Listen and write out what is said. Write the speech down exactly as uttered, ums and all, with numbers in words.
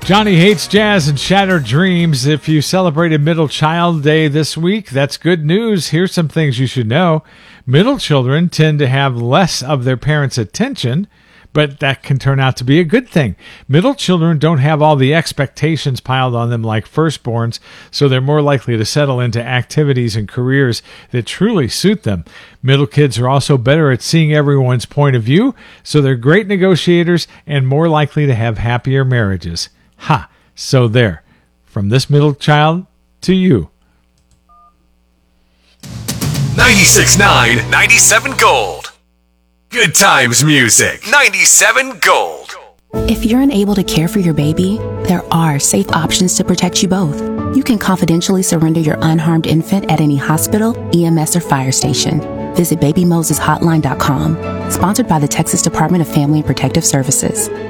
Johnny Hates Jazz and Shattered Dreams. If you celebrated Middle Child Day this week, that's good news. Here's some things you should know. Middle children tend to have less of their parents' attention, but that can turn out to be a good thing. Middle children don't have all the expectations piled on them like firstborns, so they're more likely to settle into activities and careers that truly suit them. Middle kids are also better at seeing everyone's point of view, so they're great negotiators and more likely to have happier marriages. Ha! So there. From this middle child to you. ninety-six point nine, ninety-seven Gold. Good times music. ninety-seven Gold. If you're unable to care for your baby, there are safe options to protect you both. You can confidentially surrender your unharmed infant at any hospital, E M S, or fire station. Visit baby moses hotline dot com. Sponsored by the Texas Department of Family and Protective Services.